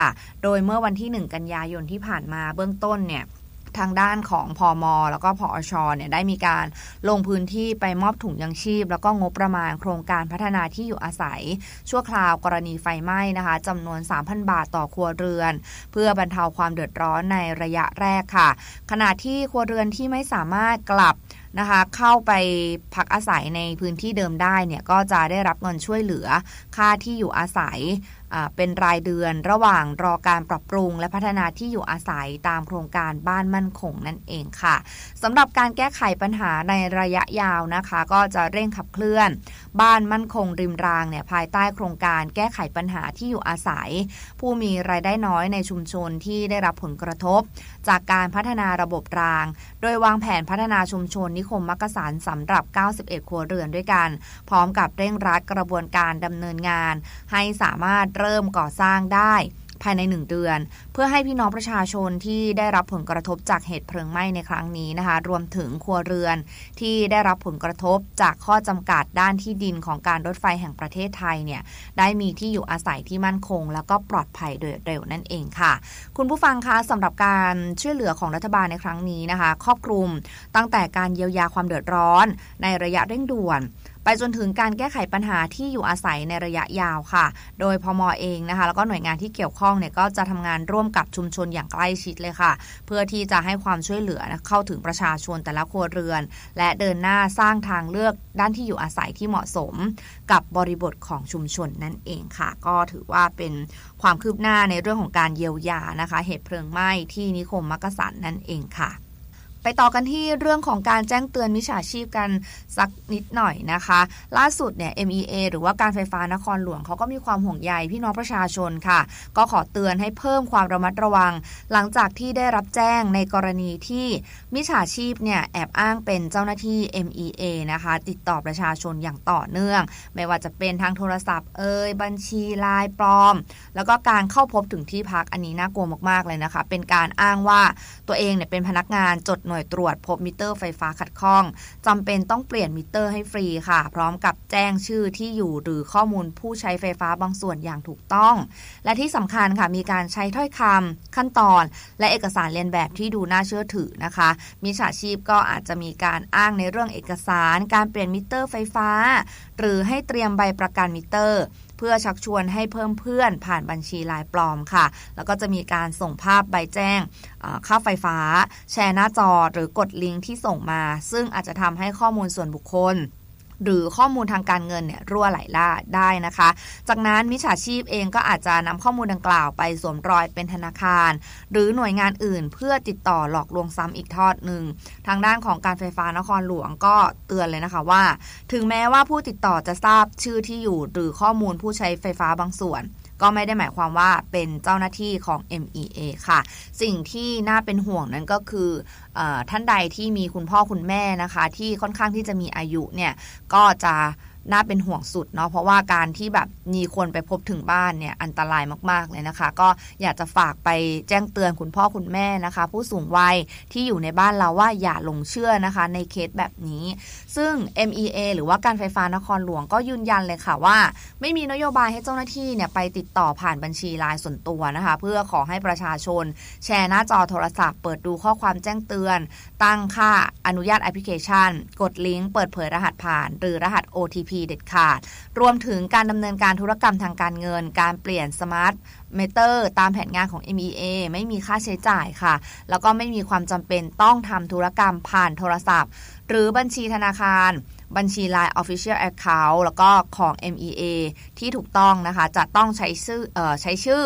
โดยเมื่อวันที่1กันยายนที่ผ่านมาเบื้องต้นเนี่ยทางด้านของพม.แล้วก็พอช.เนี่ยได้มีการลงพื้นที่ไปมอบถุงยังชีพแล้วก็งบประมาณโครงการพัฒนาที่อยู่อาศัยชั่วคราวกรณีไฟไหม้นะคะจำนวน 3,000 บาทต่อครัวเรือนเพื่อบรรเทาความเดือดร้อนในระยะแรกค่ะขณะที่ครัวเรือนที่ไม่สามารถกลับนะคะเข้าไปพักอาศัยในพื้นที่เดิมได้เนี่ยก็จะได้รับเงินช่วยเหลือค่าที่อยู่อาศัยเป็นรายเดือนระหว่างรอการปรับปรุงและพัฒนาที่อยู่อาศัยตามโครงการบ้านมั่นคงนั่นเองค่ะสำหรับการแก้ไขปัญหาในระยะยาวนะคะก็จะเร่งขับเคลื่อนบ้านมั่นคงริมรางเนี่ยภายใต้โครงการแก้ไขปัญหาที่อยู่อาศัยผู้มีรายได้น้อยในชุมชนที่ได้รับผลกระทบจากการพัฒนาระบบรางโดยวางแผนพัฒนาชุมชนนิคมมักกะสันสำหรับ91ครัวเรือนด้วยกันพร้อมกับเร่งรัดกระบวนการดำเนินงานให้สามารถเริ่มก่อสร้างได้ภายใน1เดือนเพื่อให้พี่น้องประชาชนที่ได้รับผลกระทบจากเหตุเพลิงไหม้ในครั้งนี้นะคะรวมถึงครัวเรือนที่ได้รับผลกระทบจากข้อจำกัดด้านที่ดินของการรถไฟแห่งประเทศไทยเนี่ยได้มีที่อยู่อาศัยที่มั่นคงแล้วก็ปลอดภัยโดยเร็วนั่นเองค่ะคุณผู้ฟังคะสำหรับการช่วยเหลือของรัฐบาลในครั้งนี้นะคะครอบคลุมตั้งแต่การเยียวยาความเดือดร้อนในระยะเร่งด่วนไปจนถึงการแก้ไขปัญหาที่อยู่อาศัยในระยะยาวค่ะโดยพม.เองนะคะแล้วก็หน่วยงานที่เกี่ยวข้องเนี่ยก็จะทำงานร่วมกับชุมชนอย่างใกล้ชิดเลยค่ะเพื่อที่จะให้ความช่วยเหลือเข้าถึงประชาชนแต่ละครัวเรือนและเดินหน้าสร้างทางเลือกด้านที่อยู่อาศัยที่เหมาะสมกับบริบทของชุมชนนั่นเองค่ะก็ถือว่าเป็นความคืบหน้าในเรื่องของการเยียวยานะคะเหตุเพลิงไหม้ที่นิคมมักกะสันนั่นเองค่ะไปต่อกันที่เรื่องของการแจ้งเตือนมิจฉาชีพกันสักนิดหน่อยนะคะล่าสุดเนี่ย MEA หรือว่าการไฟฟ้านครหลวงเขาก็มีความห่วงใยพี่น้องประชาชนค่ะก็ขอเตือนให้เพิ่มความระมัดระวังหลังจากที่ได้รับแจ้งในกรณีที่มิจฉาชีพเนี่ยแอบอ้างเป็นเจ้าหน้าที่ MEA นะคะติดต่อประชาชนอย่างต่อเนื่องไม่ว่าจะเป็นทางโทรศัพท์บัญชีไลน์ปลอมแล้วก็การเข้าพบถึงที่พักอันนี้น่ากลัวมากๆเลยนะคะเป็นการอ้างว่าตัวเองเนี่ยเป็นพนักงานจดหน่วยตรวจพบมิเตอร์ไฟฟ้าขัดข้องจำเป็นต้องเปลี่ยนมิเตอร์ให้ฟรีค่ะพร้อมกับแจ้งชื่อที่อยู่หรือข้อมูลผู้ใช้ไฟฟ้าบางส่วนอย่างถูกต้องและที่สำคัญค่ะมีการใช้ถ้อยคำขั้นตอนและเอกสารเลียนแบบที่ดูน่าเชื่อถือนะคะมิจฉาชีพก็อาจจะมีการอ้างในเรื่องเอกสารการเปลี่ยนมิเตอร์ไฟฟ้าหรือให้เตรียมใบประกันมิเตอร์เพื่อชักชวนให้เพิ่มเพื่อนผ่านบัญชีไลน์ปลอมค่ะแล้วก็จะมีการส่งภาพใบแจ้งค่าไฟฟ้าแชร์หน้าจอหรือกดลิงก์ที่ส่งมาซึ่งอาจจะทำให้ข้อมูลส่วนบุคคลหรือข้อมูลทางการเงินเนี่ยรั่วไหลได้นะคะจากนั้นมิจฉาชีพเองก็อาจจะนำข้อมูลดังกล่าวไปสวมรอยเป็นธนาคารหรือหน่วยงานอื่นเพื่อติดต่อหลอกลวงซ้ำอีกทอดหนึ่งทางด้านของการไฟฟ้านครหลวงก็เตือนเลยนะคะว่าถึงแม้ว่าผู้ติดต่อจะทราบชื่อที่อยู่หรือข้อมูลผู้ใช้ไฟฟ้าบางส่วนก็ไม่ได้หมายความว่าเป็นเจ้าหน้าที่ของ MEA ค่ะสิ่งที่น่าเป็นห่วงนั้นก็คือท่านใดที่มีคุณพ่อคุณแม่นะคะที่ค่อนข้างที่จะมีอายุเนี่ยก็จะน่าเป็นห่วงสุดเนาะเพราะว่าการที่แบบมีคนไปพบถึงบ้านเนี่ยอันตรายมากๆเลยนะคะก็อยากจะฝากไปแจ้งเตือนคุณพ่อคุณแม่นะคะผู้สูงวัยที่อยู่ในบ้านเราว่าอย่าหลงเชื่อนะคะในเคสแบบนี้ซึ่ง MEA หรือว่าการไฟฟ้านครหลวงก็ยืนยันเลยค่ะว่าไม่มีนโยบายให้เจ้าหน้าที่เนี่ยไปติดต่อผ่านบัญชีไลน์ส่วนตัวนะคะเพื่อขอให้ประชาชนแชร์หน้าจอโทรศัพท์เปิดดูข้อความแจ้งเตือนตั้งค่าอนุญาตแอปพลิเคชันกดลิงก์เปิดเผยรหัสผ่านหรือรหัส OTPเด็ดขาดรวมถึงการดำเนินการธุรกรรมทางการเงินการเปลี่ยนสมาร์ทมิเตอร์ตามแผนงานของ MEA ไม่มีค่าใช้จ่ายค่ะแล้วก็ไม่มีความจำเป็นต้องทำธุรกรรมผ่านโทรศัพท์หรือบัญชีธนาคารบัญชี Line Official Account แล้วก็ของ MEA ที่ถูกต้องนะคะจะต้องใช้ชื่อ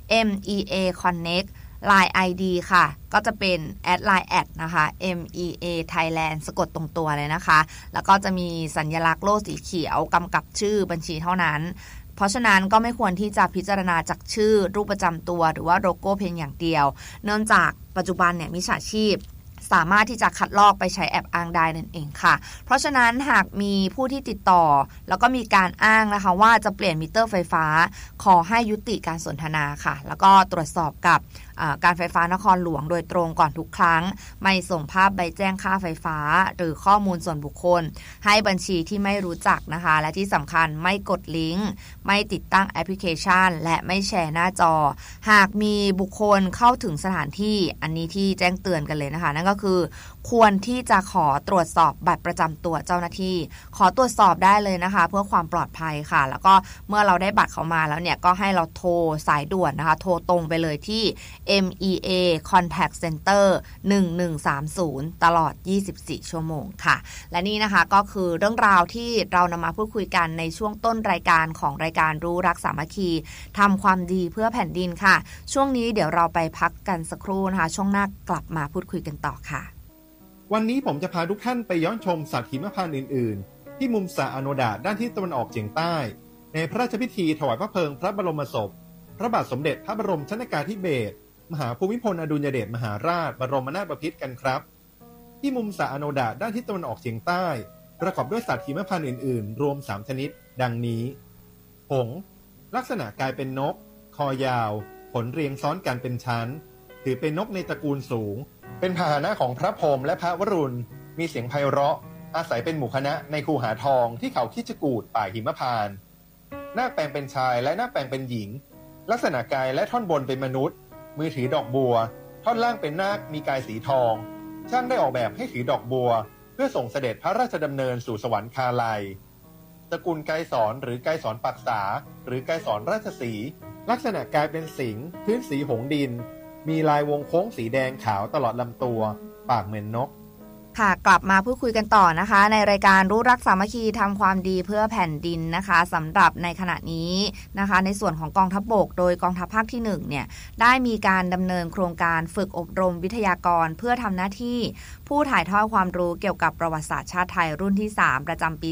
MEA Connect Line ID ค่ะก็จะเป็น @line@ นะคะ MEA Thailand สะกดตรงตัวเลยนะคะแล้วก็จะมีสัญลักษณ์โล่สีเขียวกำกับชื่อบัญชีเท่านั้นเพราะฉะนั้นก็ไม่ควรที่จะพิจารณาจากชื่อรูปประจำตัวหรือว่าโลโก้เพียงอย่างเดียวเนื่องจากปัจจุบันเนี่ยมิจฉาชีพสามารถที่จะคัดลอกไปใช้แอบอ้างได้นั่นเองค่ะเพราะฉะนั้นหากมีผู้ที่ติดต่อแล้วก็มีการอ้างนะคะว่าจะเปลี่ยนมิเตอร์ไฟฟ้าขอให้ยุติการสนทนาค่ะแล้วก็ตรวจสอบกับการไฟฟ้านครหลวงโดยตรงก่อนทุกครั้งไม่ส่งภาพใบแจ้งค่าไฟฟ้าหรือข้อมูลส่วนบุคคลให้บัญชีที่ไม่รู้จักนะคะและที่สำคัญไม่กดลิงก์ไม่ติดตั้งแอปพลิเคชันและไม่แชร์หน้าจอหากมีบุคคลเข้าถึงสถานที่อันนี้ที่แจ้งเตือนกันเลยนะคะนั่นก็คือควรที่จะขอตรวจสอบบัตรประจำตัวเจ้าหน้าที่ขอตรวจสอบได้เลยนะคะเพื่อความปลอดภัยค่ะแล้วก็เมื่อเราได้บัตรเขามาแล้วเนี่ยก็ให้เราโทรสายด่วนนะคะโทรตรงไปเลยที่ MEA Contact Center 1130ตลอด24ชั่วโมงค่ะและนี่นะคะก็คือเรื่องราวที่เรานำมาพูดคุยกันในช่วงต้นรายการของรายการรู้รักสามัคคีทำความดีเพื่อแผ่นดินค่ะช่วงนี้เดี๋ยวเราไปพักกันสักครู่นะคะช่วงหน้ากลับมาพูดคุยกันต่อค่ะวันนี้ผมจะพาทุกท่านไปย้อนชมสัตว์หิมพานต์อื่นๆที่มุมสะอโนดาด้านทิศตะวันออกเฉียงใต้ในพระราชพิธีถวายพระเพลิงพระบรมศพพระบาทสมเด็จพระบรมชนกาธิเบศรมหาภูมิพลอดุลยเดชมหาราชบรมนาถบพิตรกันครับที่มุมสะอโนดาด้านทิศตะวันออกเฉียงใต้ประกอบด้วยสัตว์หิมพานต์อื่นๆรวม3ชนิดดังนี้หงส์ลักษณะกลายเป็นนกคอยาวขนเรียงซ้อนกันเป็นชั้นถือเป็นนกในตระกูลสูงเป็นพาหนะของพระพรหมและพระวรุณมีเสียงไพเราะอาศัยเป็นหมู่คณะในคูหาทองที่เขาคิชกูฏป่าหิมพานต์นาคแปลงเป็นชายและนาคแปลงเป็นหญิงลักษณะกายและท่อนบนเป็นมนุษย์มือถือดอกบัวท่อนล่างเป็นนาคมีกายสีทองช่างได้ออกแบบให้ถือดอกบัวเพื่อส่งเสด็จพระราชดำเนินสู่สวรรคาลัยตระกูลไกรสรหรือไกรสรปักษาหรือไกรสรราชสีห์ลักษณะกายเป็นสิงห์พื้นสีหงส์ดินมีลายวงโค้งสีแดงขาวตลอดลำตัวปากเหมือนนกค่ะกลับมาพูดคุยกันต่อนะคะในรายการรู้รักสามัคคีทำความดีเพื่อแผ่นดินนะคะสำหรับในขณะนี้นะคะในส่วนของกองทัพบกโดยกองทัพภาคที่1เนี่ยได้มีการดำเนินโครงการฝึกอบรมวิทยากรเพื่อทำหน้าที่ผู้ถ่ายทอดความรู้เกี่ยวกับประวัติศาสตร์ชาติไทยรุ่นที่3ประจำปี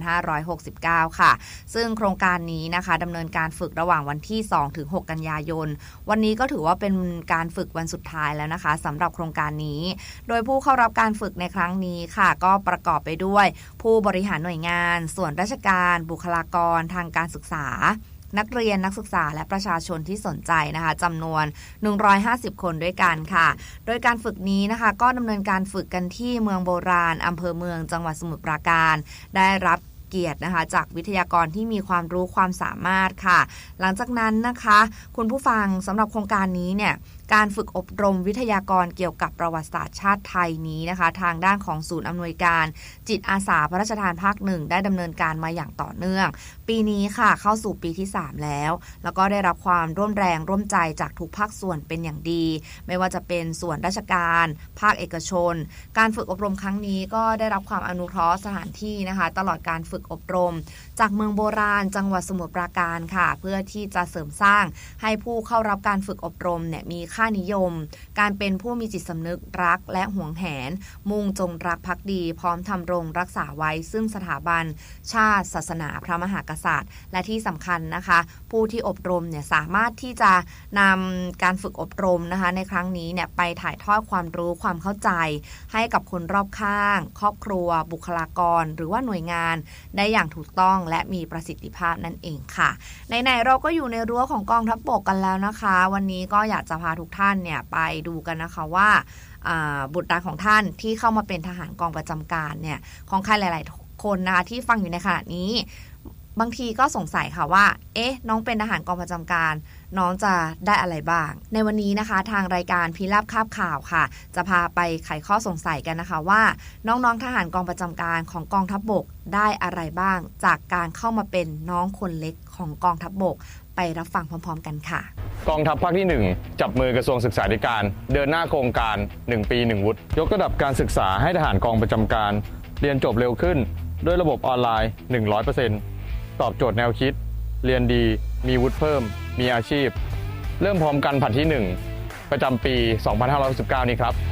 2569ค่ะซึ่งโครงการนี้นะคะดำเนินการฝึกระหว่างวันที่2ถึง6กันยายนวันนี้ก็ถือว่าเป็นการฝึกวันสุดท้ายแล้วนะคะสำหรับโครงการนี้โดยผู้เข้ารับการฝึกในครั้งนี้ค่ะก็ประกอบไปด้วยผู้บริหารหน่วยงานส่วนราชการบุคลากรทางการศึกษานักเรียนนักศึกษาและประชาชนที่สนใจนะคะจำนวน150คนด้วยกันค่ะโดยการฝึกนี้นะคะก็ดำเนินการฝึกกันที่เมืองโบราณอำเภอเมืองจังหวัดสมุทรปราการได้รับเกียรตินะคะจากวิทยากรที่มีความรู้ความสามารถค่ะหลังจากนั้นนะคะคุณผู้ฟังสำหรับโครงการนี้เนี่ยการฝึกอบรมวิทยากรเกี่ยวกับประวัติศาสตร์ชาติไทยนี้นะคะทางด้านของศูนย์อำนวยการจิตอาสาพระราชทานภาค1ได้ดำเนินการมาอย่างต่อเนื่องปีนี้ค่ะเข้าสู่ปีที่3แล้วก็ได้รับความร่วมแรงร่วมใจจากทุกภาคส่วนเป็นอย่างดีไม่ว่าจะเป็นส่วนราชการภาคเอกชนการฝึกอบรมครั้งนี้ก็ได้รับความอนุเคราะห์สถานที่นะคะตลอดการฝึกอบรมจากเมืองโบราณจังหวัดสมุทรปราการค่ะเพื่อที่จะเสริมสร้างให้ผู้เข้ารับการฝึกอบรมเนี่ยมีค่านิยมการเป็นผู้มีจิตสำนึกรักและหวงแหนมุ่งจงรักภักดีพร้อมทำรงรักษาไว้ซึ่งสถาบันชาติศาสนาพระมหากษัตริย์และที่สำคัญนะคะผู้ที่อบรมเนี่ยสามารถที่จะนำการฝึกอบรมนะคะในครั้งนี้เนี่ยไปถ่ายทอดความรู้ความเข้าใจให้กับคนรอบข้างครอบครัวบุคลากรหรือว่าหน่วยงานได้อย่างถูกต้องและมีประสิทธิภาพนั่นเองค่ะไหนๆเราก็อยู่ในรั้วของกองทัพบกกันแล้วนะคะวันนี้ก็อยากจะพาทุกท่านเนี่ยไปดูกันนะคะว่าบุตรหลานของท่านที่เข้ามาเป็นทหารกองประจำการเนี่ยของใครหลายๆคนนะคะที่ฟังอยู่ในขณะนี้บางทีก็สงสัยค่ะว่าน้องเป็นทหารกองประจำการน้องจะได้อะไรบ้างในวันนี้นะคะทางรายการพิราบคาบข่าวค่ะจะพาไปไขข้อสงสัยกันนะคะว่าน้องๆทหารกองประจำการของกองทัพบกได้อะไรบ้างจากการเข้ามาเป็นน้องคนเล็กของกองทัพบกไปรับฟังพร้อมๆกันค่ะกองทัพภาคที่1จับมือกระทรวงศึกษาธิการเดินหน้าโครงการ1ปี1วุฒิยกระดับการศึกษาให้ทหารกองประจำการเรียนจบเร็วขึ้นด้วยระบบออนไลน์ 100% ตอบโจทย์แนวคิดเรียนดีมีวุฒิเพิ่มมีอาชีพเริ่มพร้อมกันผลัดที่1ประจำปี 2519 นี้ครับ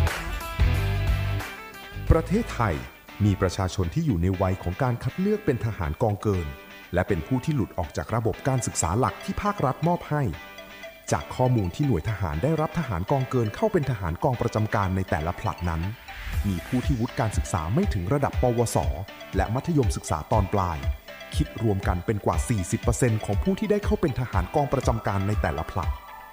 ประเทศไทยมีประชาชนที่อยู่ในวัยของการคัดเลือกเป็นทหารกองเกินและเป็นผู้ที่หลุดออกจากระบบการศึกษาหลักที่ภาครัฐมอบให้จากข้อมูลที่หน่วยทหารได้รับทหารกองเกินเข้าเป็นทหารกองประจำการในแต่ละผลัดนั้นมีผู้ที่วุฒิการศึกษาไม่ถึงระดับปวสและมัธยมศึกษาตอนปลายคิดรวมกันเป็นกว่า 40% ของผู้ที่ได้เข้าเป็นทหารกองประจำการในแต่ละผลัด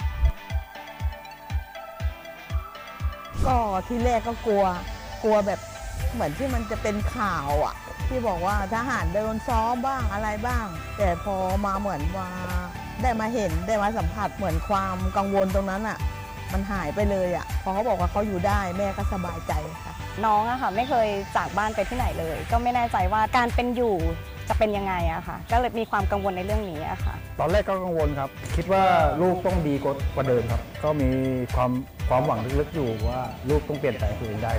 ก็ที่แรกก็กลัวแบบเหมือนที่มันจะเป็นข่าวอ่ะที่บอกว่าทหารโดนซ้อมบ้างอะไรบ้างแต่พอมาเหมือนว่าได้มาเห็นได้มาสัมผัสเหมือนความกังวลตรงนั้นอ่ะมันหายไปเลยอ่ะพอเขาบอกว่าเขาอยู่ได้แม่ก็สบายใจค่ะน้องอะค่ะไม่เคยจากบ้านไปที่ไหนเลยก็ไม่แน่ใจว่าการเป็นอยู่จะเป็นยังไงอะค่ะก็เลยมีความกังวลในเรื่องนี้อะค่ะตอนแรกก็กังวลครับคิดว่าลูกต้องดีกว่าเดิมครับก็มีความหวังลึกๆอยู่ว่าลูกต้องเปลี่ยนแปลงตัวเองได้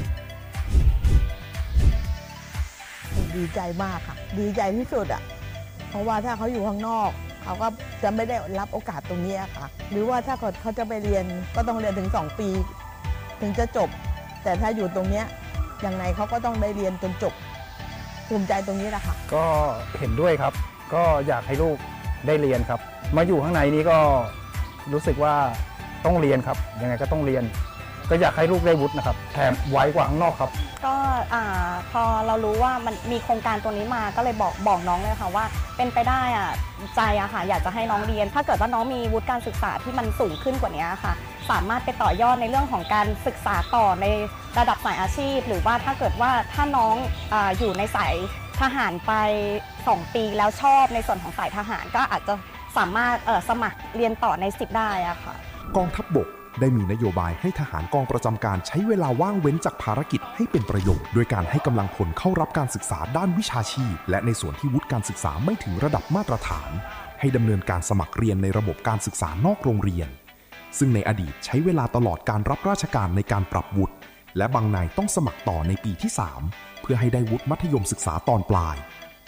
ดีใจมากค่ะดีใจที่สุดอ่ะเพราะว่าถ้าเขาอยู่ข้างนอกเขาก็จะไม่ได้รับโอกาสตรงนี้ค่ะหรือว่าถ้าเขาจะไปเรียนก็ต้องเรียนถึง2 ปีถึงจะจบแต่ถ้าอยู่ตรงนี้ยังไงเขาก็ต้องได้เรียนจนจบภูมิใจตรงนี้แหละค่ะก็เห็นด้วยครับก็อยากให้ลูกได้เรียนครับมาอยู่ข้างในนี้ก็รู้สึกว่าต้องเรียนครับยังไงก็ต้องเรียนก็อยากให้ลูกได้วุฒินะครับแถมไวกว่าข้างนอกครับก็พอเรารู้ว่ามันมีโครงการตัวนี้มาก็เลยบอกน้องเลยค่ะว่าเป็นไปได้ใจค่ะอยากจะให้น้องเรียนถ้าเกิดว่าน้องมีวุฒิการศึกษาที่มันสูงขึ้นกว่านี้ค่ะสามารถไปต่อยอดในเรื่องของการศึกษาต่อในระดับสายอาชีพหรือว่าถ้าเกิดว่าถ้าน้องอยู่ในสายทหารไป2 ปีแล้วชอบในส่วนของสายทหารก็อาจจะสามารถสมัครเรียนต่อใน10ได้ค่ะกองทัพบกได้มีนโยบายให้ทหารกองประจำการใช้เวลาว่างเว้นจากภารกิจให้เป็นประโยชน์โดยการให้กำลังพลเข้ารับการศึกษาด้านวิชาชีพและในส่วนที่วุฒิการศึกษาไม่ถึงระดับมาตรฐานให้ดำเนินการสมัครเรียนในระบบการศึกษานอกโรงเรียนซึ่งในอดีตใช้เวลาตลอดการรับราชการในการปรับวุฒิและบางนายต้องสมัครต่อในปีที่3เพื่อให้ได้วุฒิมัธยมศึกษาตอนปลาย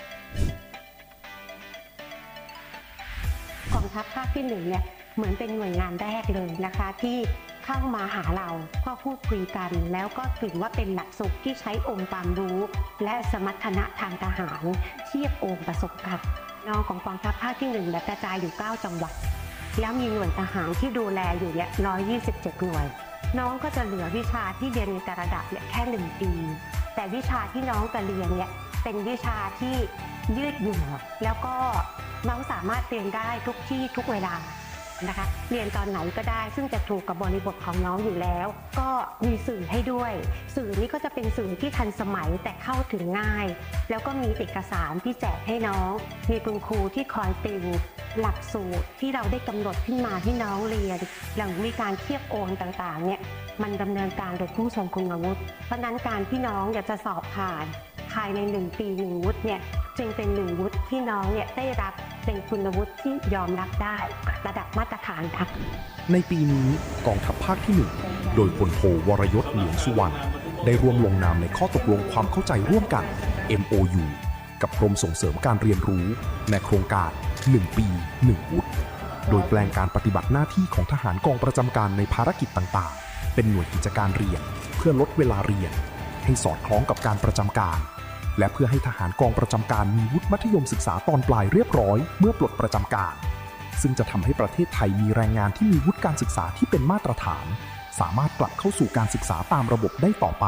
กองทัพภาคที่1เนี่ยเหมือนเป็นหน่วยงานแรกเลยนะคะที่เข้ามาหาเราก็พูดคุยกันแล้วก็ถือว่าเป็นหลักสูตรที่ใช้องค์ความรู้และสมรรถนะทางทหารเทียบองค์ประสบการณ์น้องของกองทัพภาคที่1กระจายอยู่9จังหวัดแล้วมีหน่วยทหารที่ดูแลอยู่เนี่ย127หน่วยน้องก็จะเหลือวิชาที่เรียนในแต่ระดับเนี่ยแค่1 ปีแต่วิชาที่น้องจะเรียนเนี่ยเป็นวิชาที่ยืดหยุ่นแล้วก็น้องสามารถเรียนได้ทุกที่ทุกเวลานะคะเรียนตอนไหนก็ได้ซึ่งจะถูกกับบริบทของน้องอยู่แล้วก็มีสื่อให้ด้วยสื่อนี้ก็จะเป็นสื่อที่ทันสมัยแต่เข้าถึงง่ายแล้วก็มีเอกสารที่แจกให้น้องมีคุณครูที่คอยติวหลักสูตรที่เราได้กำหนดขึ้นมาให้น้องเรียนหลังมีการเทียบโอนต่างๆเนี่ยมันดำเนินการโดยผู้ทรงคุณวุฒิเพราะนั้นการที่น้องอยากจะสอบผ่านภายใน1 ปี1 วุฒิเนี่ยจึงเป็น1 วุฒิที่น้องเนี่ยได้รับเป็นคุณวุฒิที่ยอมรับได้ระดับมาตรฐานค่ะในปีนี้กองทัพภาคที่1โดยพลโทวรยศเหลืองสุวรรณได้ร่วมลงนามในข้อตกลงความเข้าใจร่วมกัน MOU กับกรมส่งเสริมการเรียนรู้ในโครงการ1 ปี 1 วุฒิโดยแปลงการปฏิบัติหน้าที่ของทหารกองประจำการในภารกิจต่างๆเป็นหน่วยกิจการเรียนเพื่อลดเวลาเรียนให้สอดคล้องกับการประจำการและเพื่อให้ทหารกองประจำการมีวุฒิมัธยมศึกษาตอนปลายเรียบร้อยเมื่อปลดประจำการซึ่งจะทำให้ประเทศไทยมีแรงงานที่มีวุฒิการศึกษาที่เป็นมาตรฐานสามารถกลับเข้าสู่การศึกษาตามระบบได้ต่อไป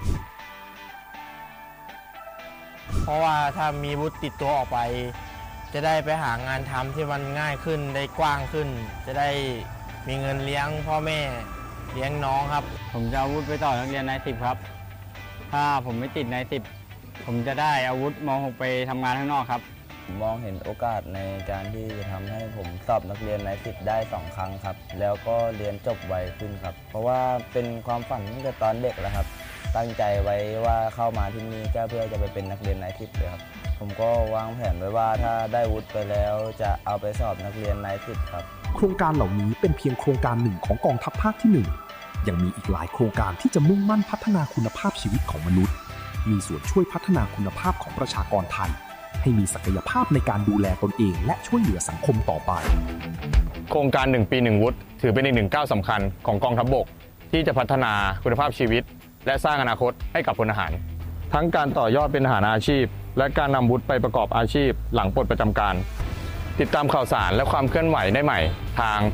เพราะว่าถ้ามีวุฒิติดตัวออกไปจะได้ไปหางานทำที่มันง่ายขึ้นได้กว้างขึ้นจะได้มีเงินเลี้ยงพ่อแม่เลี้ยงน้องครับผมจะเอาวุฒิไปต่อนักเรียนนาย10ครับถ้าผมไม่ติดนาย10ผมจะได้อาวุธม.6ไปทำงานข้างนอกครับผมมองเห็นโอกาสในการที่จะทำให้ผมสอบนักเรียนนาย10ได้2 ครั้งครับแล้วก็เรียนจบไวขึ้นครับเพราะว่าเป็นความฝันตั้งแต่ตอนเด็กแล้วครับตั้งใจไว้ว่าเข้ามาที่นี่ก็เพื่อจะไปเป็นนักเรียนนาย10เลยครับผมก็วางแผนไว้ว่าถ้าได้วุฒิไปแล้วจะเอาไปสอบนักเรียนนาย10ครับโครงการเหล่านี้เป็นเพียงโครงการหนึ่งของกองทัพภาคที่1ยังมีอีกหลายโครงการที่จะมุ่งมั่นพัฒนาคุณภาพชีวิตของมนุษย์มีส่วนช่วยพัฒนาคุณภาพของประชากรไทยให้มีศักยภาพในการดูแลตนเองและช่วยเหลือสังคมต่อไปโครงการ1 ปี 1 วุฒิถือเป็นอีก1 ก้าวสำคัญของกองทัพบกที่จะพัฒนาคุณภาพชีวิตและสร้างอนาคตให้กับพลทหารทั้งการต่อยอดเป็นทหารอาชีพและการนำวุฒิไปประกอบอาชีพหลังปลดประจำการติดตามข่าวสารและความเคลื่อนไหวได้ใหม่ทางเพจ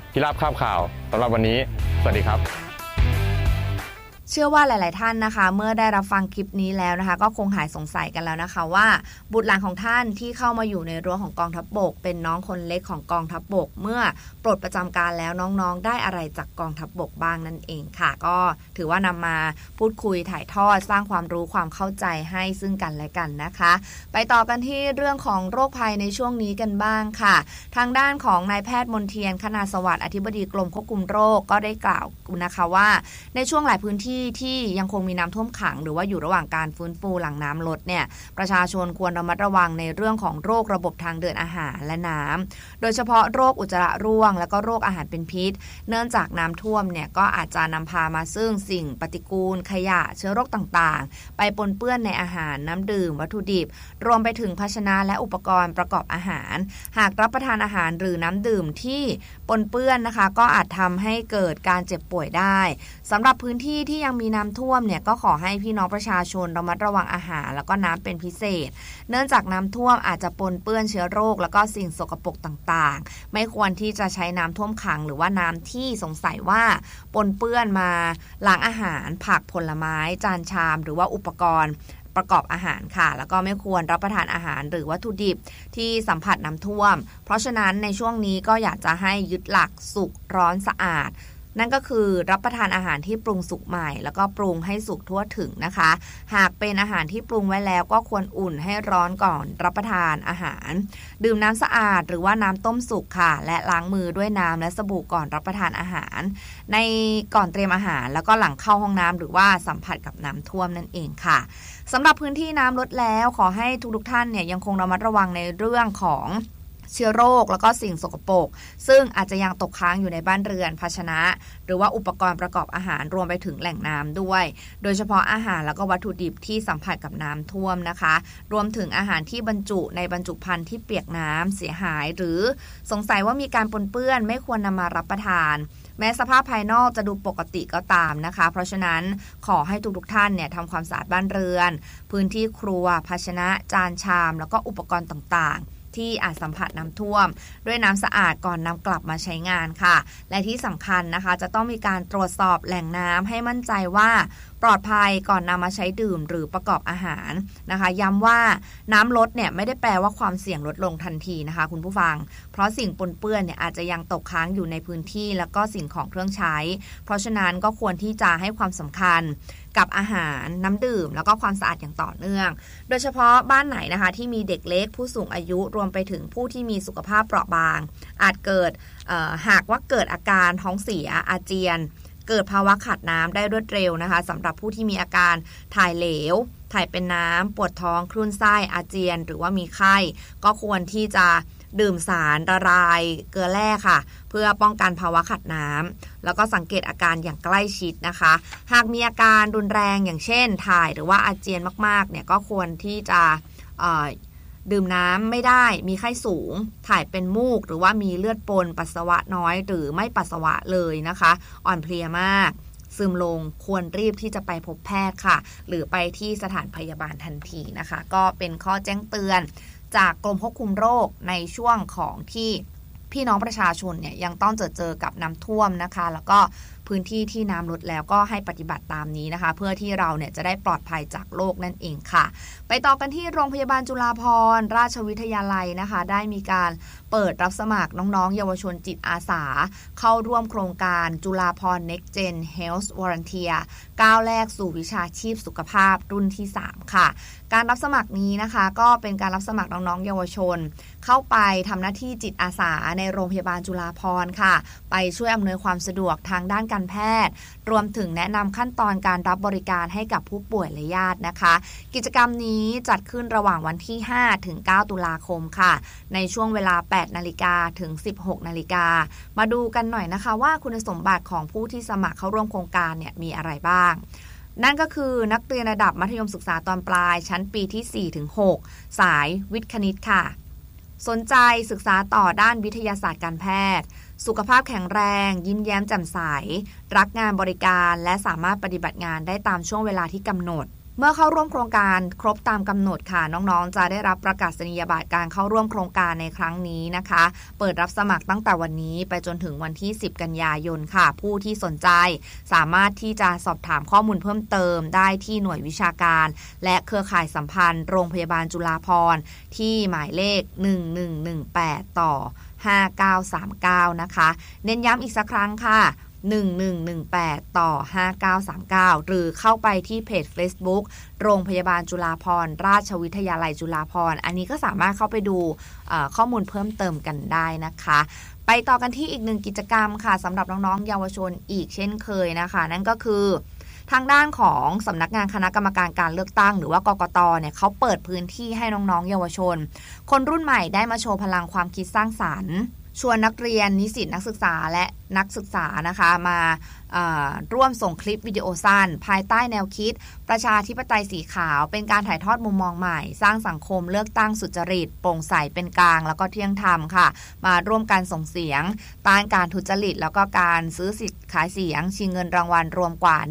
พิราบคาบข่าวสำหรับวันนี้สวัสดีครับเชื่อว่าหลายๆท่านนะคะเมื่อได้รับฟังคลิปนี้แล้วนะคะก็คงหายสงสัยกันแล้วนะคะว่าบุตรหลานของท่านที่เข้ามาอยู่ในรั้วของกองทัพบกเป็นน้องคนเล็กของกองทัพบกเมื่อปลดประจำการแล้วน้องๆได้อะไรจากกองทัพบกบ้างนั่นเองค่ะก็ถือว่านำมาพูดคุยถ่ายทอดสร้างความรู้ความเข้าใจให้ซึ่งกันและกันนะคะไปต่อกันที่เรื่องของโรคภัยในช่วงนี้กันบ้างค่ะทางด้านของนายแพทย์มนเทียนคณาสวัสดิ์อธิบดีกรมควบคุมโรคก็ได้กล่าวนะคะว่าในช่วงหลายพื้นที่ที่ยังคงมีน้ำท่วมขังหรือว่าอยู่ระหว่างการฟื้นฟูหลังน้ำลดเนี่ยประชาชนควรระมัดระวังในเรื่องของโรคระบบทางเดินอาหารและน้ำโดยเฉพาะโรคอุจจาระร่วงและก็โรคอาหารเป็นพิษเนื่องจากน้ำท่วมเนี่ยก็อาจจะนำพามาซึ่งสิ่งปฏิกูลขยะเชื้อโรคต่างๆไปปนเปื้อนในอาหารน้ำดื่มวัตถุดิบรวมไปถึงภาชนะและอุปกรณ์ประกอบอาหารหากรับประทานอาหารหรือน้ำดื่มที่ปนเปื้อนนะคะก็อาจทำให้เกิดการเจ็บป่วยได้สำหรับพื้นที่ที่ยังมีน้ำท่วมเนี่ยก็ขอให้พี่น้องประชาชนระมัดระวังอาหารแล้วก็น้ำเป็นพิเศษเนื่องจากน้ำท่วมอาจจะปนเปื้อนเชื้อโรคแล้วก็สิ่งสกปรกต่างๆไม่ควรที่จะใช้น้ำท่วมขังหรือว่าน้ำที่สงสัยว่าปนเปื้อนมาล้างอาหารผักผลไม้จานชามหรือว่าอุปกรณ์ประกอบอาหารค่ะแล้วก็ไม่ควรรับประทานอาหารหรือวัตถุดิบที่สัมผัสน้ำท่วมเพราะฉะนั้นในช่วงนี้ก็อยากจะให้ยึดหลักสุกร้อนสะอาดนั่นก็คือรับประทานอาหารที่ปรุงสุกใหม่แล้วก็ปรุงให้สุกทั่วถึงนะคะหากเป็นอาหารที่ปรุงไว้แล้วก็ควรอุ่นให้ร้อนก่อนรับประทานอาหารดื่มน้ำสะอาดหรือว่าน้ำต้มสุกค่ะและล้างมือด้วยน้ำและสบู่ก่อนรับประทานอาหารในก่อนเตรียมอาหารแล้วก็หลังเข้าห้องน้ำหรือว่าสัมผัสกับน้ำท่วมนั่นเองค่ะสำหรับพื้นที่น้ำลดแล้วขอให้ทุกท่านเนี่ยยังคงระมัดระวังในเรื่องของเชื้อโรคแล้วก็สิ่งสกปรกซึ่งอาจจะยังตกค้างอยู่ในบ้านเรือนภาชนะหรือว่าอุปกรณ์ประกอบอาหารรวมไปถึงแหล่งน้ำด้วยโดยเฉพาะอาหารแล้วก็วัตถุดิบที่สัมผัสกับน้ำท่วมนะคะรวมถึงอาหารที่บรรจุในบรรจุภัณฑ์ที่เปียกน้ำเสียหายหรือสงสัยว่ามีการปนเปื้อนไม่ควรนำมารับประทานแม้สภาพภายนอกจะดูปกติก็ตามนะคะเพราะฉะนั้นขอให้ทุกท่านเนี่ยทำความสะอาดบ้านเรือนพื้นที่ครัวภาชนะจานชามแล้วก็อุปกรณ์ต่างๆที่อาจสัมผัสน้ำท่วมด้วยน้ำสะอาดก่อนนำกลับมาใช้งานค่ะและที่สำคัญนะคะจะต้องมีการตรวจสอบแหล่งน้ำให้มั่นใจว่าปลอดภัยก่อนนำมาใช้ดื่มหรือประกอบอาหารนะคะย้ำว่าน้ำลดเนี่ยไม่ได้แปลว่าความเสี่ยงลดลงทันทีนะคะคุณผู้ฟังเพราะสิ่งปนเปื้อนเนี่ยอาจจะยังตกค้างอยู่ในพื้นที่แล้วก็สิ่งของเครื่องใช้เพราะฉะนั้นก็ควรที่จะให้ความสำคัญกับอาหารน้ำดื่มแล้วก็ความสะอาดอย่างต่อเนื่องโดยเฉพาะบ้านไหนนะคะที่มีเด็กเล็กผู้สูงอายุรวมไปถึงผู้ที่มีสุขภาพเปราะบางอาจเกิดหากว่าเกิดอาการท้องเสียอาเจียนเกิดภาวะขาดน้ำได้รวดเร็วนะคะสำหรับผู้ที่มีอาการถ่ายเหลวถ่ายเป็นน้ำปวดท้องคลื่นไส้อาเจียนหรือว่ามีไข้ก็ควรที่จะดื่มสารละลายเกลือแร่ค่ะเพื่อป้องกันภาวะขาดน้ำแล้วก็สังเกตอาการอย่างใกล้ชิดนะคะหากมีอาการรุนแรงอย่างเช่นถ่ายหรือว่าอาเจียนมากๆเนี่ยก็ควรที่จะดื่มน้ำไม่ได้มีไข้สูงถ่ายเป็นมูกหรือว่ามีเลือดปนปัสสาวะน้อยหรือไม่ปัสสาวะเลยนะคะอ่อนเพลียมากซึมลงควรรีบที่จะไปพบแพทย์ค่ะหรือไปที่สถานพยาบาลทันทีนะคะก็เป็นข้อแจ้งเตือนจากกรมควบคุมโรคในช่วงของที่พี่น้องประชาชนเนี่ยยังต้องเจอกับน้ำท่วมนะคะแล้วก็พื้นที่ที่น้ำลดแล้วก็ให้ปฏิบัติตามนี้นะคะเพื่อที่เราเนี่ยจะได้ปลอดภัยจากโรคนั่นเองค่ะไปต่อกันที่โรงพยาบาลจุฬาภรณ์ราชวิทยาลัยนะคะได้มีการเปิดรับสมัครน้องๆเยาวชนจิตอาสาเข้าร่วมโครงการจุฬาภรณ์ Next Gen Health Volunteer ก้าวแรกสู่วิชาชีพสุขภาพรุ่นที่3ค่ะการรับสมัครนี้นะคะก็เป็นการรับสมัครน้องๆเยาวชนเข้าไปทำหน้าที่จิตอาสาในโรงพยาบาลจุฬาภรณ์ค่ะไปช่วยอำนวยความสะดวกทางด้านการแพทย์รวมถึงแนะนำขั้นตอนการรับบริการให้กับผู้ป่วยและญาตินะคะกิจกรรมนี้จัดขึ้นระหว่างวันที่5ถึง9ตุลาคมค่ะในช่วงเวลา 8 นาฬิกาถึง 16 นาฬิกามาดูกันหน่อยนะคะว่าคุณสมบัติของผู้ที่สมัครเข้าร่วมโครงการเนี่ยมีอะไรบ้างนั่นก็คือนักเรียนระดับมัธยมศึกษาตอนปลายชั้นปีที่ 4-6 สายวิทย์คณิตค่ะสนใจศึกษาต่อด้านวิทยาศาสตร์การแพทย์สุขภาพแข็งแรงยิ้มแย้มแจ่มใสรักงานบริการและสามารถปฏิบัติงานได้ตามช่วงเวลาที่กำหนดเมื่อเข้าร่วมโครงการครบตามกำหนดค่ะน้องๆจะได้รับประกาศนียบัตรการเข้าร่วมโครงการในครั้งนี้นะคะเปิดรับสมัครตั้งแต่วันนี้ไปจนถึงวันที่10กันยายนค่ะผู้ที่สนใจสามารถที่จะสอบถามข้อมูลเพิ่มเติมได้ที่หน่วยวิชาการและเครือข่ายสัมพันธ์โรงพยาบาลจุฬาภรณ์ที่หมายเลข1118ต่อ5939นะคะเน้นย้ำอีกสักครั้งค่ะ1118ต่อ5939หรือเข้าไปที่เพจ Facebook โรงพยาบาลจุฬาภรณ์ราชวิทยาลัยจุฬาภรณ์อันนี้ก็สามารถเข้าไปดูข้อมูลเพิ่มเติมกันได้นะคะไปต่อกันที่อีกหนึ่งกิจกรรมค่ะสำหรับน้องๆเยาวชนอีกเช่นเคยนะคะนั่นก็คือทางด้านของสำนักงานคณะกรรมการการเลือกตั้งหรือว่ากกต.เนี่ยเขาเปิดพื้นที่ให้น้องๆเยาวชนคนรุ่นใหม่ได้มาโชว์พลังความคิดสร้างสรรค์ชวนนักเรียนนิสิตนักศึกษาและนักศึกษานะคะมาร่วมส่งคลิปวิดีโอสั้นภายใต้แนวคิดประชาธิปไตยสีขาวเป็นการถ่ายทอดมุมมองใหม่สร้างสังคมเลือกตั้งสุจริตโปร่งใสเป็นกลางแล้วก็เที่ยงธรรมค่ะมาร่วมกันส่งเสียงต้านการทุจริตแล้วก็การซื้อสิทธิ์ขายเสียงชิงเงินรางวัลรวมกว่า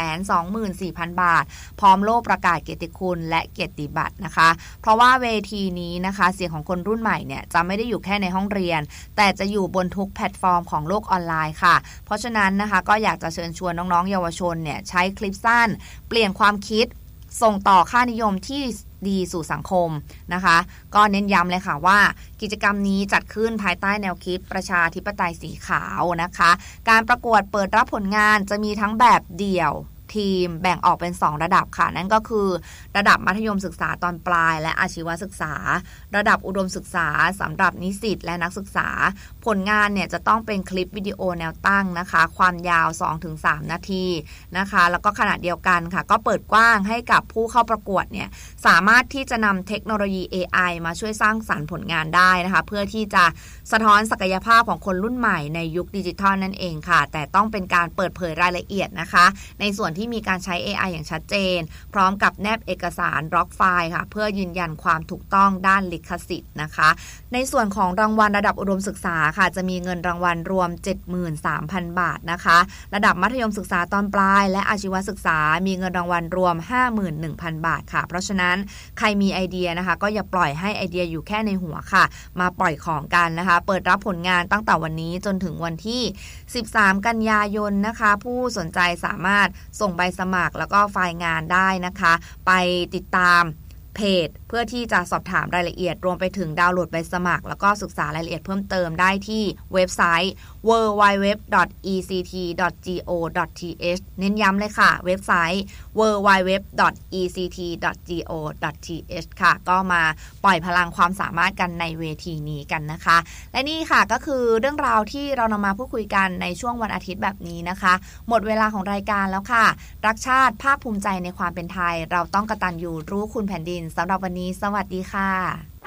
124,000 บาทพร้อมโล่ประกาศเกียรติคุณและเกียรติบัตรนะคะเพราะว่าเวทีนี้นะคะเสียงของคนรุ่นใหม่เนี่ยจะไม่ได้อยู่แค่ในห้องเรียนแต่จะอยู่บนทุกแพลตฟอร์มของโลกออนไลน์ค่ะเพราะฉะนั้นนะคะก็อยากจะเชิญชวนน้องๆเยาวชนเนี่ยใช้คลิปสั้นเปลี่ยนความคิดส่งต่อค่านิยมที่ดีสู่สังคมนะคะก็เน้นย้ำเลยค่ะว่ากิจกรรมนี้จัดขึ้นภายใต้แนวคิดประชาธิปไตยสีขาวนะคะการประกวดเปิดรับผลงานจะมีทั้งแบบเดี่ยวทีมแบ่งออกเป็น2ระดับค่ะนั่นก็คือระดับมัธยมศึกษาตอนปลายและอาชีวศึกษาระดับอุดมศึกษาสำหรับนิสิตและนักศึกษาผลงานเนี่ยจะต้องเป็นคลิปวิดีโอแนวตั้งนะคะความยาว 2-3 นาทีนะคะแล้วก็ขณะเดียวกันค่ะก็เปิดกว้างให้กับผู้เข้าประกวดเนี่ยสามารถที่จะนำเทคโนโลยี AI มาช่วยสร้างสรรค์ผลงานได้นะคะเพื่อที่จะสะท้อนศักยภาพของคนรุ่นใหม่ในยุคดิจิทัลนั่นเองค่ะแต่ต้องเป็นการเปิดเผยรายละเอียดนะคะในส่วนที่มีการใช้ AI อย่างชัดเจนพร้อมกับแนบเอกสารบล็อกไฟล์ค่ะเพื่อยืนยันความถูกต้องด้านลิขสิทธิ์นะคะในส่วนของรางวัลระดับอุดมศึกษาค่ะจะมีเงินรางวัลรวม 73,000 บาทนะคะระดับมัธยมศึกษาตอนปลายและอาชีวศึกษามีเงินรางวัลรวม 51,000 บาทค่ะเพราะฉะนั้นใครมีไอเดียนะคะก็อย่าปล่อยให้ไอเดียอยู่แค่ในหัวค่ะมาปล่อยของกันนะคะเปิดรับผลงานตั้งแต่วันนี้จนถึงวันที่13กันยายนนะคะผู้สนใจสามารถส่งใบสมัครแล้วก็ไฟล์งานได้นะคะไปติดตามเพจเพื่อที่จะสอบถามรายละเอียดรวมไปถึงดาวน์โหลดใบสมัครแล้วก็ศึกษารายละเอียดเพิ่มเติมได้ที่เว็บไซต์ www.ect.go.th เน้นย้ำเลยค่ะเว็บไซต์ www.ect.go.th ค่ะก็มาปล่อยพลังความสามารถกันในเวทีนี้กันนะคะและนี่ค่ะก็คือเรื่องราวที่เรานำมาพูดคุยกันในช่วงวันอาทิตย์แบบนี้นะคะหมดเวลาของรายการแล้วค่ะรักชาติภาคภูมิใจในความเป็นไทยเราต้องกตัญญูรู้คุณแผ่นดินสำหรับวันนี้สวัสดีค่ะ